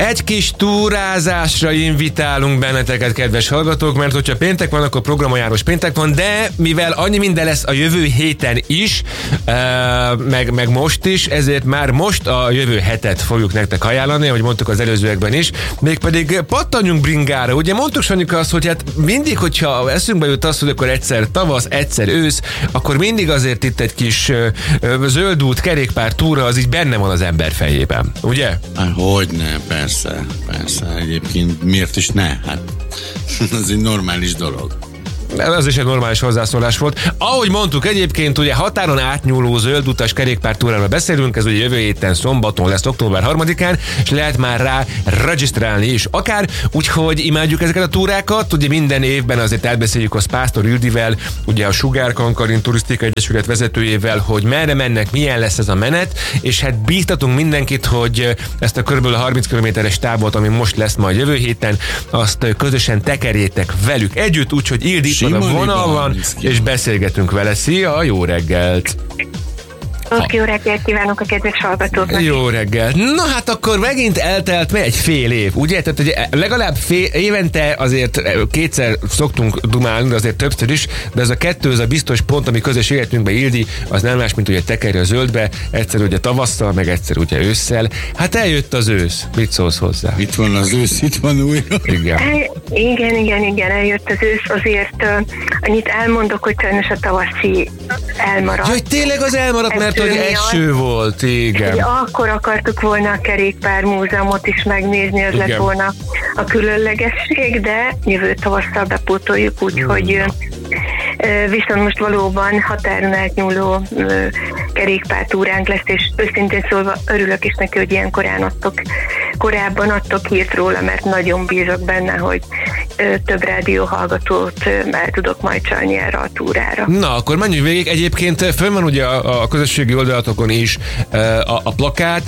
Egy kis túrázásra invitálunk benneteket, kedves hallgatók, mert hogyha péntek van, akkor programajánlós péntek van, de mivel annyi minden lesz a jövő héten is, meg most is, ezért már most a jövő hetet fogjuk nektek ajánlani, ahogy mondtuk az előzőekben is, mégpedig pattanjunk bringára. Ugye mondtuk Sanyika azt, hogy hát mindig, hogyha eszünkbe jut az, hogy akkor egyszer tavasz, egyszer ősz, akkor mindig azért itt egy kis zöld út, kerékpár túra, az így benne van az ember fejében, ugye? Hogyne, persze. Egyébként miért is ne? Hát ez egy normális dolog. Ez is egy normális hozzászólás volt. Ahogy mondtuk, egyébként ugye határon átnyúló zöldutas kerékpártúráról beszélünk, ez ugye jövő héten szombaton lesz, október 3-án, és lehet már rá regisztrálni is akár, úgyhogy imádjuk ezeket a túrákat, ugye minden évben azért elbeszéljük a Pásztor Ildivel, ugye a Sugár Kankarin Turisztikai Egyesület vezetőjével, hogy merre mennek, milyen lesz ez a menet, és hát bíztatunk mindenkit, hogy ezt a kb. 30 km-es távot, ami most lesz majd jövő héten, azt közösen tekerjétek velük együtt, úgyhogy Ildi a vonalban, és beszélgetünk vele. Szia, jó reggelt! Jó reggelt kívánok a kedves hallgatóknak. Jó reggelt. Na hát akkor megint eltelt egy fél év, ugye? Tehát ugye legalább évente azért kétszer szoktunk dumálni, de azért többször is, de ez a kettő, ez a biztos pont, ami közös életünkben, Ildi, az nem más, mint ugye tekerje a zöldbe, egyszer ugye tavasszal, meg egyszer ugye ősszel. Hát eljött az ősz. Mit szólsz hozzá? Itt van az ősz, itt van újra. Igen, eljött az ősz, azért annyit elmondok, hogy sajnos a tavaszi elmaradt. Jaj, tényleg az elmaradt, mert hogy eső volt, igen. Ugye, akkor akartuk volna a kerékpármúzeumot is megnézni, az lett volna a különlegesség, de jövő tavasszal bepótoljuk, úgyhogy viszont most valóban határon átnyúló kerékpártúránk lesz, és őszintén szólva örülök is neki, hogy ilyen korábban adtok hírt róla, mert nagyon bízok benne, hogy több rádióhallgatót el tudok majd csalni erre a túrára. Na, akkor menjünk végig. Egyébként fönn van ugye a közösségi oldalatokon is a plakát,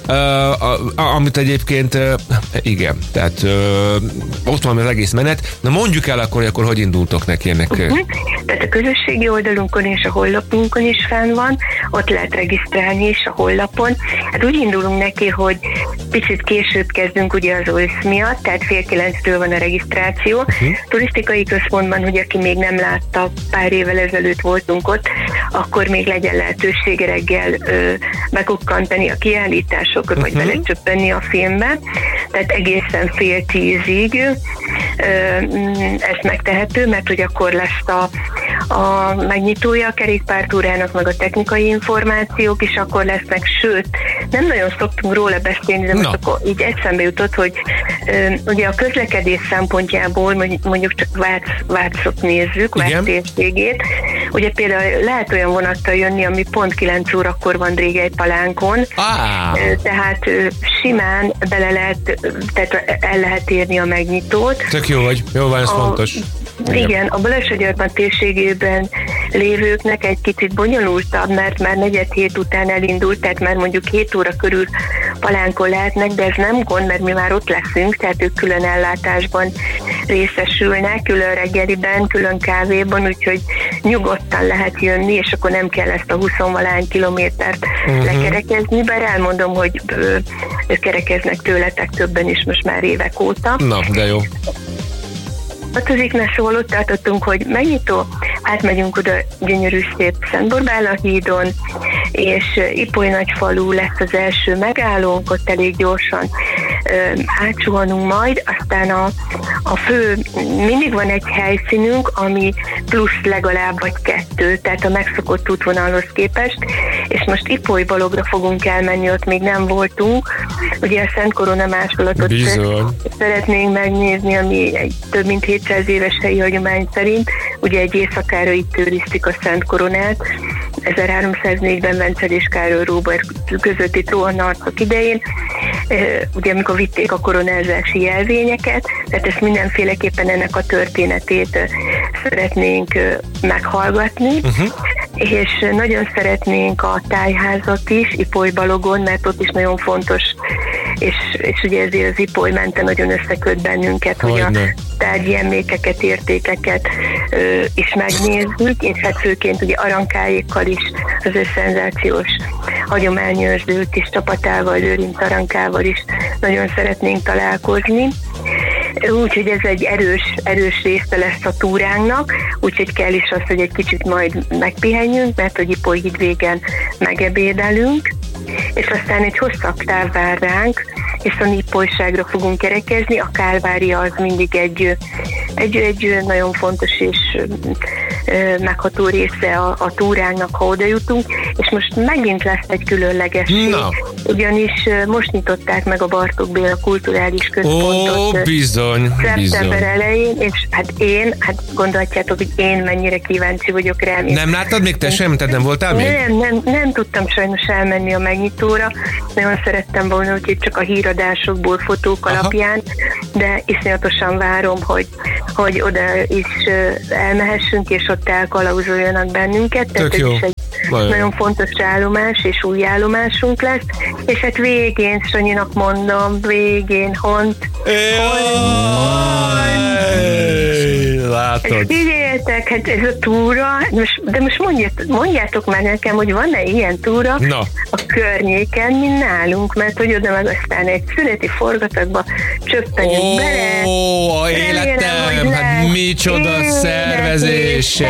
amit egyébként igen, tehát ott van az egész menet. Na mondjuk el akkor hogy indultok neki ennek? Tehát a közösségi oldalunkon és a honlapunkon is fenn van, ott lehet regisztrálni is a honlapon. Hát úgy indulunk neki, hogy picit később kezdünk ugye az ősz miatt, tehát 8:30-től van a regisztráció. Turisztikai központban, hogy aki még nem látta, pár évvel ezelőtt voltunk ott, akkor még legyen lehetősége reggel bekukkantani a kiállításokra, vagy belecsöppenni a filmbe. Tehát egészen 9:30-ig ez megtehető, mert hogy akkor lesz a megnyitója a kerékpártúrának, meg a technikai információk is akkor lesznek, sőt, nem nagyon szoktunk róla beszélni, de most akkor így eszembe jutott, hogy ugye a közlekedés szempontjából mondjuk csak Vácot nézzük, Vác térségét. Ugye például lehet olyan vonattal jönni, ami pont 9 órakor van Drégelypalánkon, tehát simán tehát el lehet érni a megnyitót. Tök jó vagy, jó van, ez fontos. Igen, a Balasagyarmat térségében lévőknek egy kicsit bonyolultabb, mert már 6:45 után elindult, tehát már mondjuk 7 óra körül Palánkon lehetnek, de ez nem gond, mert mi már ott leszünk, tehát ők külön ellátásban részesülnek, külön reggeliben, külön kávéban, úgyhogy nyugodtan lehet jönni, és akkor nem kell ezt a 20-valány kilométert lekerekezni, bár elmondom, hogy kerekeznek tőletek többen is most már évek óta. Na, de jó. Szóval ott tartottunk, hogy megnyitó, átmegyünk oda gyönyörű szép Szentborbála hídon, és Ipoly Nagyfalu lesz az első megállónk, ott elég gyorsan átsuhanunk majd, aztán a fő, mindig van egy helyszínünk, ami plusz legalább vagy 2, tehát a megszokott útvonalhoz képest, és most Ipoly-Balogra fogunk elmenni, ott még nem voltunk, ugye a Szent Korona másolatot szeretnénk megnézni, ami egy több mint 700 éves helyi hagyomány szerint, ugye egy éjszakára itt őriztik a Szent Koronát, 1304-ben Vencel és Károly Róbert közötti trónharcok idején, ugye amikor vitték a koronázási jelvényeket, tehát ezt mindenféleképpen ennek a történetét szeretnénk meghallgatni, és nagyon szeretnénk a tájházat is Ipoly-Balogon, mert ott is nagyon fontos és ugye ezért az Ipoly mente nagyon összeköt bennünket, hogy a tárgyi emlékeket, értékeket is megnézzük, és hát főként ugye Arankáékkal is, az ő szenzációs hagyományőrző kis csapatával, Lőrinc Arankával is nagyon szeretnénk találkozni. Úgyhogy ez egy erős része lesz a túránknak, úgyhogy kell is az, hogy egy kicsit majd megpihenjünk, mert hogy Ipoly hídvégen megebédelünk, és aztán egy hosszabb táv vár ránk, hiszen Ipolyságra fogunk kerekezni. A Kálvária az mindig egy nagyon fontos és megható része a túránknak, ha oda jutunk, és most megint lesz egy különlegesség, ugyanis most nyitották meg a Bartók Béla Kulturális Központot szeptember elején, és hát gondolhatjátok, hogy én mennyire kíváncsi vagyok rá. Nem láttad még te sem? Tehát nem voltál még? Nem tudtam sajnos elmenni a megnyitóra, nagyon szerettem volna, úgyhogy csak a híradásokból, fotók alapján, de iszonyatosan várom, hogy oda is elmehessünk, és ott elkalauzoljanak bennünket. Tehát ez is egy nagyon fontos állomás, és új állomásunk lesz. És hát végén, Sanyinak mondom, végén Hont. Látod. Figyeljetek, hát ez a túra, de most mondjátok már nekem, hogy van-e ilyen túra a környéken, mint nálunk, mert hogy oda meg aztán egy születi forgatagba csöppenjük bele. Ó, életem, hát micsoda szervezéses.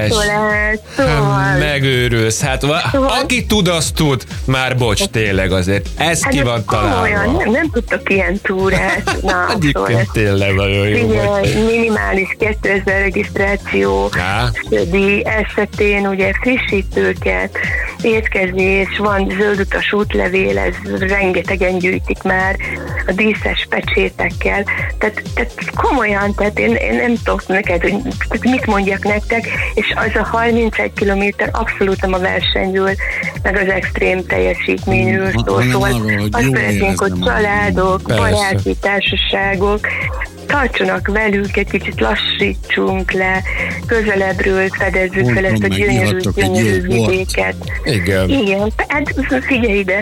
Hát megőrülsz. Hát aki tud, az tud. Már bocs, tényleg azért. Ez ki van találva. Nem tudtok ilyen túrát. Egyébként tényleg nagyon jó vagy. Minimális 2000 regisztráció díj esetén ugye frissítőket, étkezés, van zöldutas útlevél, ez rengetegen gyűjtik már a díszes pecsétekkel. Tehát komolyan, tehát én nem tudok neked, hogy mit mondjak nektek, és az a 31 kilométer abszolút nem a versenyről, meg az extrém teljesítményről szól. Szóval azt szeretnénk, hogy családok, baráti társaságok tartsanak velünk, egy kicsit lassítsunk le, közelebbről fedezzük fel ezt a gyönyörű vidéket. Igen, hát figyelj ide,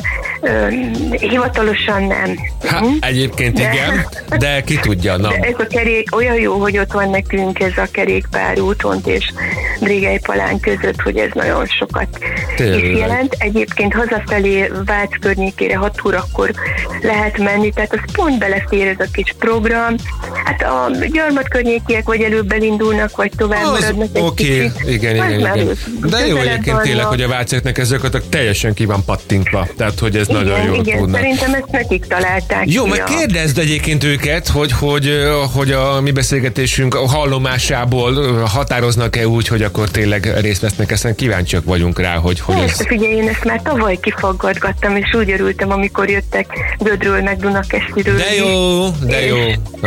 hivatalosan nem. Egyébként igen, de ki tudja, na. De ez a kerék olyan jó, hogy ott van nekünk ez a kerékpárút Hont és Brigelypalán között, hogy ez nagyon sokat is jelent. Egyébként hazafelé Vác környékére 6 órakor lehet menni, tehát az pont belefér ez a kis program. Hát a Gyarmat környékiek vagy előbb elindulnak, vagy tovább maradnak egy kicsit. Igen. De jó egyébként tényleg, hogy a váciaknak ez teljesen ki van pattintva. Tehát, hogy ez nagyon jól tudnak. Szerintem ezt nekik találták. Jó, meg kérdezd egyébként őket, hogy a mi beszélgetésünk hallomásából határoznak-e úgy, hogy akkor tényleg részt vesznek, ezen kíváncsiak vagyunk rá, hogy ez... Figyelj, én ezt már tavaly kifaggatgattam, és úgy örültem, amikor jöttek Gödről, meg Dunakesziről. De jó.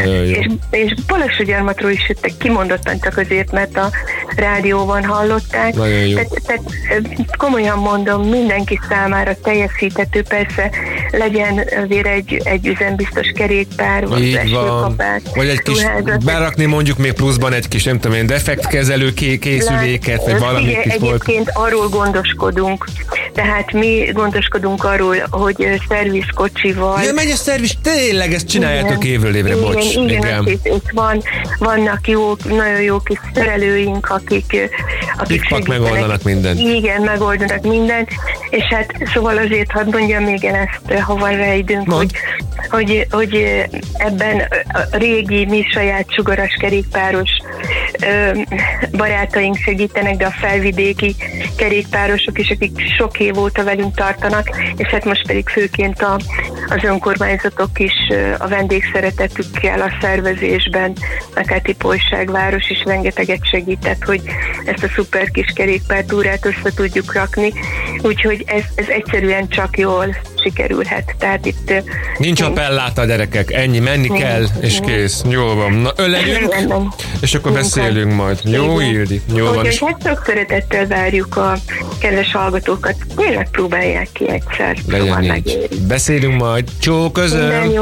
És Balassagyarmatról is jöttek, kimondottan csak azért, mert a rádióban hallották. Tehát komolyan mondom, mindenki számára teljesíthető, persze legyen azért egy üzembiztos kerékpár, vagy esőkapát. Vagy egy kis berakni mondjuk még pluszban egy kis, nem tudom én, defektkezelő készüléket, vagy valami kis volt. Egyébként arról gondoskodunk. Tehát mi gondoskodunk arról, hogy szervizkocsival... Ja, megy a szerviz, tényleg ezt csináljátok évről évre, bocs. Igen. Vannak nagyon jó kis szerelőink, akik megoldanak mindent. Igen, megoldanak mindent, és hát szóval azért hadd mondjam még el ezt, ha van rá időnk, hogy ebben a régi, mi saját sugaras kerékpáros barátaink segítenek, de a felvidéki kerékpárosok is, akik sok év óta velünk tartanak, és hát most pedig főként az önkormányzatok is a vendégszeretetükkel a szervezésben, meg hát Ipolyságváros is rengeteget segített, hogy ezt a szuper kis kerékpártúrát össze tudjuk rakni, úgyhogy ez egyszerűen csak jól sikerülhet. Tehát itt... Nincs appelláta, gyerekek, ennyi, menni kell, és kész. Jól van. Na, öleljünk, és akkor beszélünk majd. Jó, Ildi? Jól van. Úgyhogy hát sok szeretettel várjuk a kedves hallgatókat. Tényleg próbálják ki egyszer. Legyen így. Beszélünk majd. Csó, közöm.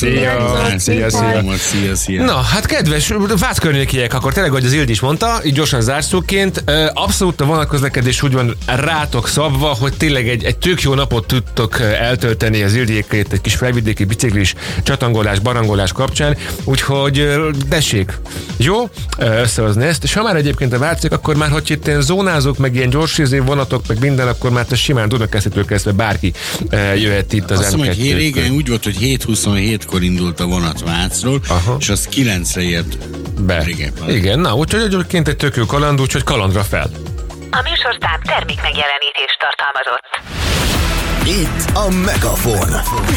Szia. Na, hát kedves Vác környékiek, akkor tényleg, hogy az Ildi is mondta, így gyorsan zárszóként, abszolút a vonatközlekedés úgy van rátok szabva, hogy tényleg egy tök jó napot tudtok eltölteni az Ildiékét egy kis felvidéki biciklis csatangolás, barangolás kapcsán, úgyhogy tessék, jó összehozni ezt, és ha már egyébként a változik, akkor már, hogy itt zónázók, meg ilyen gyors vonatok, meg minden, akkor már simán Dunakeszitől kezdve bárki jöhet itt az azt M2-től. mondom, hogy régen úgy volt, hogy 7:27-kor indult a vonat Vácról, és az 9-re ért be. Igen, na, úgyhogy egyébként egy tök jó kaland, úgyhogy kalandra fel. A műsorszám termék megjelenítést tartalmazott. Itt a Megafon.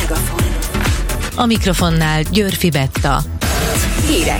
A mikrofonnál Györfi Betta. Hírek.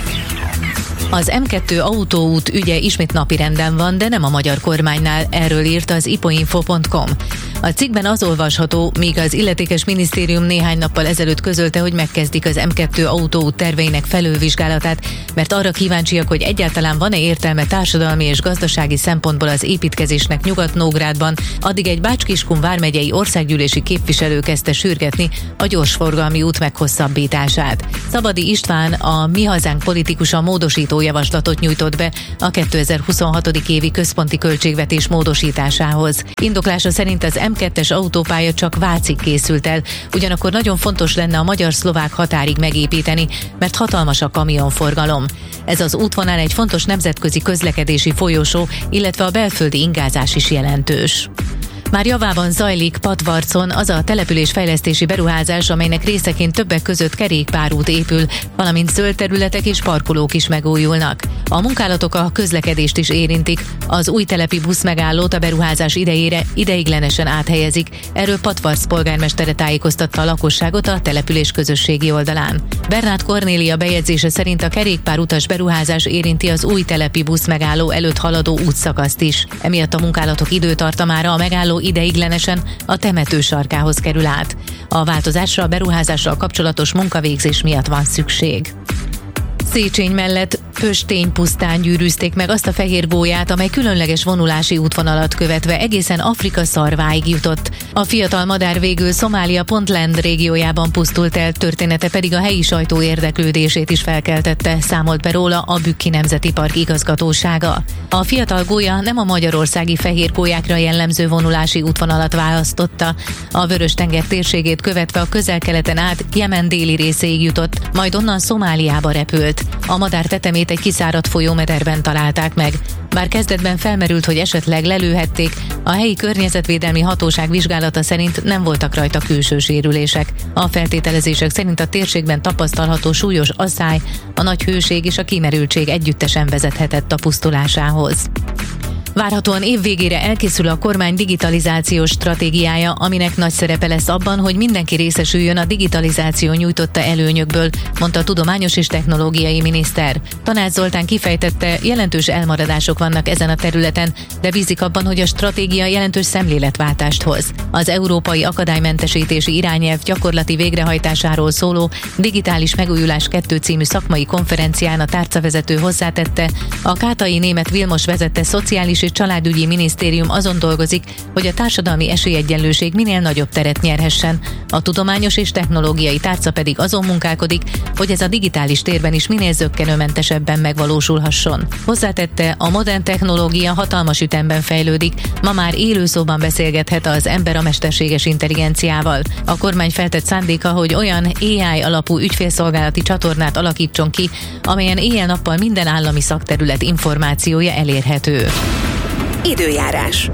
Az M2 autóút ügye ismét napirenden van, de nem a magyar kormánynál, erről írt az ipoinfo.com. A cikkben az olvasható, míg az illetékes minisztérium néhány nappal ezelőtt közölte, hogy megkezdik az M2 autóút terveinek felülvizsgálatát, mert arra kíváncsiak, hogy egyáltalán van-e értelme társadalmi és gazdasági szempontból az építkezésnek Nyugat-Nógrádban, addig egy Bács-Kiskun vármegyei országgyűlési képviselő kezdte sürgetni a gyorsforgalmi út meghosszabbítását. Szabadi István, a Mi Hazánk politikusa módosító javaslatot nyújtott be a 2026. évi központi költségvetés módosításához. Indoklása szerint az M2-es autópálya csak Vácig készült el, ugyanakkor nagyon fontos lenne a magyar-szlovák határig megépíteni, mert hatalmas a kamionforgalom. Ez az útvonal egy fontos nemzetközi közlekedési folyosó, illetve a belföldi ingázás is jelentős. Már javában zajlik Patvarcon az a településfejlesztési beruházás, amelynek részeként többek között kerékpárút épül, valamint zöld területek és parkolók is megújulnak. A munkálatok a közlekedést is érintik, az új telepi buszmegállót a beruházás idejére ideiglenesen áthelyezik, erről Patvarc polgármestere tájékoztatta a lakosságot a település közösségi oldalán. Bernát Kornélia bejegyzése szerint a kerékpárutas beruházás érinti az új telepi buszmegálló előtt haladó útszakaszt is. Emiatt a munkálatok időtartamára a megálló ideiglenesen a temető sarkához kerül át. A változásra a beruházással kapcsolatos munkavégzés miatt van szükség. Széchenyi mellett Pöstény pusztán gyűrűzték meg azt a fehér gólyát, amely különleges vonulási útvonalat követve egészen Afrika szarváig jutott. A fiatal madár végül Szomália Puntland régiójában pusztult el, története pedig a helyi sajtó érdeklődését is felkeltette, számolt be róla a Bükki Nemzeti Park igazgatósága. A fiatal gólya nem a magyarországi fehér gólyákra jellemző vonulási útvonalat választotta. A Vörös-tenger térségét követve a Közel-Keleten át Jemen déli részéig jutott, majd onnan Szomáliába repült. A madár tetemét egy kiszáradt folyómederben találták meg. Bár kezdetben felmerült, hogy esetleg lelőhették, a helyi környezetvédelmi hatóság vizsgálata szerint nem voltak rajta külső sérülések. A feltételezések szerint a térségben tapasztalható súlyos asszály, a nagy hőség és a kimerültség együttesen vezethetett a pusztulásához. Várhatóan évvégére elkészül a kormány digitalizációs stratégiája, aminek nagy szerepe lesz abban, hogy mindenki részesüljön a digitalizáció nyújtotta előnyökből, mondta a tudományos és technológiai miniszter. Tanács Zoltán kifejtette, jelentős elmaradások vannak ezen a területen, de bízik abban, hogy a stratégia jelentős szemléletváltást hoz. Az Európai Akadálymentesítési Irányelv gyakorlati végrehajtásáról szóló Digitális Megújulás 2 című szakmai konferencián a tárcavezető hozzátette, a Kátai Németh Vilmos vezette Szociális és Családügyi Minisztérium azon dolgozik, hogy a társadalmi esélyegyenlőség minél nagyobb teret nyerhessen. A tudományos és technológiai tárca pedig azon munkálkodik, hogy ez a digitális térben is minél zökkenőmentesebben megvalósulhasson. Hozzátette, a modern technológia hatalmas ütemben fejlődik, ma már élőszóban beszélgethet az ember a mesterséges intelligenciával. A kormány feltett szándéka, hogy olyan AI alapú ügyfélszolgálati csatornát alakítson ki, amelyen éjjel-nappal minden állami szakterület információja elérhető. Időjárás.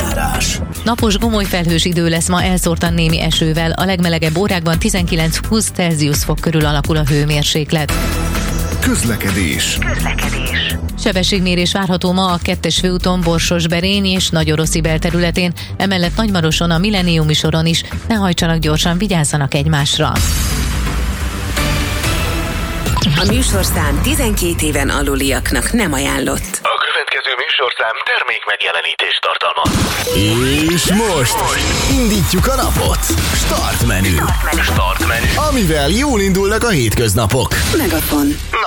Napos gomolyfelhős idő lesz ma elszórtan némi esővel, a legmelegebb órákban 19-20 Celsius fok körül alakul a hőmérséklet. Közlekedés. Sebességmérés várható ma a 2-es főúton Borsos-Berény és Nagyoroszibel területén, emellett Nagymaroson a Millenniumi soron is. Ne hajtsanak gyorsan, vigyázzanak egymásra. A műsorszám 12 éven aluliaknak nem ajánlott. A következő műsorszám termék megjelenítést tartalmaz. És most indítjuk a napot. Start menü. Amivel jól indulnak a hétköznapok. Megafon.